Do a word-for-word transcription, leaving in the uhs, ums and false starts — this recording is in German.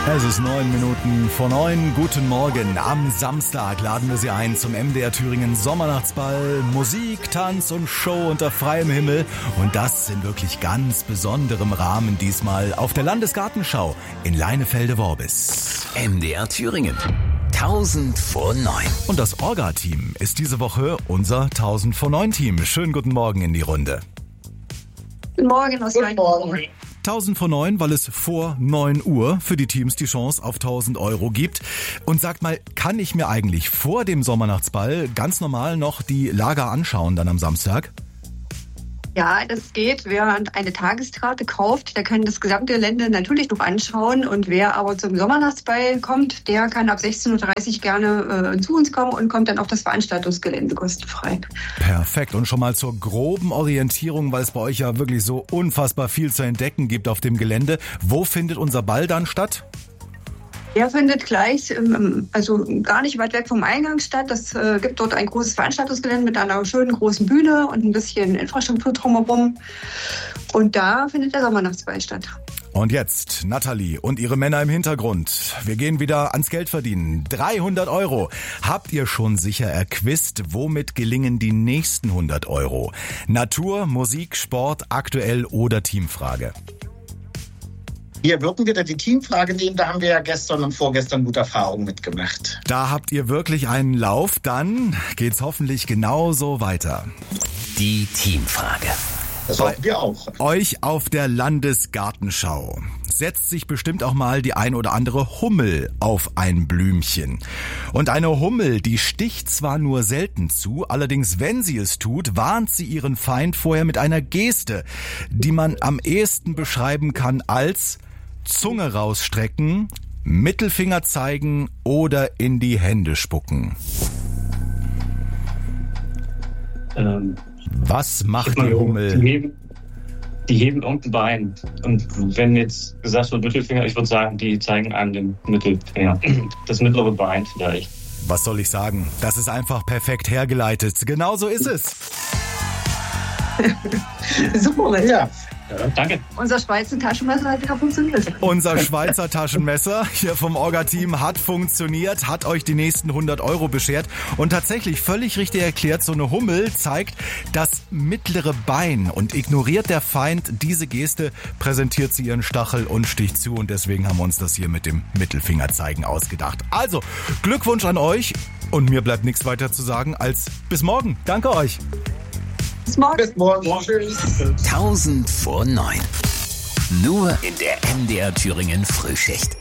Es ist neun Minuten vor neun. Guten Morgen. Am Samstag laden wir Sie ein zum M D R Thüringen Sommernachtsball. Musik, Tanz und Show unter freiem Himmel. Und das in wirklich ganz besonderem Rahmen diesmal auf der Landesgartenschau in Leinefelde-Worbis. M D R Thüringen. tausend vor neun. Und das Orga-Team ist diese Woche unser tausend vor neun Team. Schönen guten Morgen in die Runde. Guten Morgen aus Leinefelde. tausend vor neun, weil es vor neun Uhr für die Teams die Chance auf tausend Euro gibt. Und sagt mal, kann ich mir eigentlich vor dem Sommernachtsball ganz normal noch die Lager anschauen dann am Samstag? Ja, das geht. Wer eine Tageskarte kauft, der kann das gesamte Gelände natürlich noch anschauen. Und wer aber zum Sommernachtsball kommt, der kann ab sechzehn Uhr dreißig gerne äh, zu uns kommen und kommt dann auf das Veranstaltungsgelände kostenfrei. Perfekt. Und schon mal zur groben Orientierung, weil es bei euch ja wirklich so unfassbar viel zu entdecken gibt auf dem Gelände. Wo findet unser Ball dann statt? Der findet gleich, also gar nicht weit weg vom Eingang statt. Es äh, gibt dort ein großes Veranstaltungsgelände mit einer schönen großen Bühne und ein bisschen Infrastruktur drumherum. Und da findet der Sommernachtsball statt. Und jetzt Nathalie und ihre Männer im Hintergrund. Wir gehen wieder ans Geld verdienen. dreihundert Euro. Habt ihr schon sicher erquist, womit gelingen die nächsten hundert Euro? Natur, Musik, Sport, aktuell oder Teamfrage? Wir würden wieder die Teamfrage nehmen, da haben wir ja gestern und vorgestern gute Erfahrungen mitgemacht. Da habt ihr wirklich einen Lauf, dann geht's hoffentlich genauso weiter. Die Teamfrage. Das hoffen wir auch. Euch auf der Landesgartenschau setzt sich bestimmt auch mal die ein oder andere Hummel auf ein Blümchen. Und eine Hummel, die sticht zwar nur selten zu, allerdings wenn sie es tut, warnt sie ihren Feind vorher mit einer Geste, die man am ehesten beschreiben kann als Zunge rausstrecken, Mittelfinger zeigen oder in die Hände spucken. Ähm, Was macht die die Hummel? Die heben, die heben irgendein Bein. Und wenn jetzt gesagt wird Mittelfinger, ich würde sagen, die zeigen einem den Mittelfinger. Das mittlere Bein vielleicht. Was soll ich sagen? Das ist einfach perfekt hergeleitet. Genau so ist es. Super, Ja. Ja, danke. Unser Schweizer Taschenmesser hat wieder funktioniert. Unser Schweizer Taschenmesser hier vom Orga-Team hat funktioniert, hat euch die nächsten hundert Euro beschert. Und tatsächlich völlig richtig erklärt, so eine Hummel zeigt das mittlere Bein und ignoriert der Feind diese Geste, präsentiert sie ihren Stachel und sticht zu. Und deswegen haben wir uns das hier mit dem Mittelfingerzeigen ausgedacht. Also, Glückwunsch an euch und mir bleibt nichts weiter zu sagen als bis morgen. Danke euch. Bis morgen. Bis morgen. Tschüss. tausend vor neun. Nur in der M D R Thüringen Frühschicht.